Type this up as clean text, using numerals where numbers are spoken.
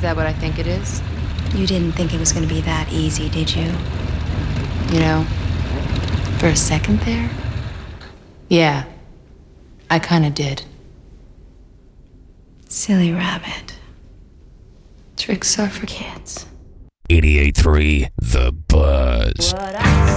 that what I think it is? You didn't think it was going to be that easy, did you? You know, for a second there? Yeah, I kinda did. Silly rabbit. Tricks are for kids. 88.3 The Buzz.